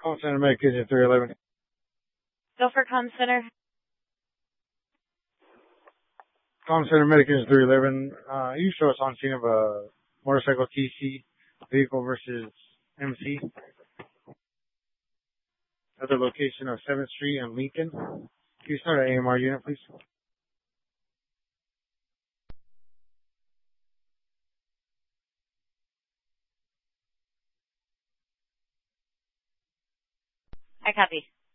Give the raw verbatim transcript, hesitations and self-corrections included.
Call Center Medication three eleven. Go for Com Center. Com Center Medication three eleven. Uh, you show us on scene of a motorcycle T C vehicle versus M C at the location of seventh Street and Lincoln. Can you start an A M R unit, please? I copy.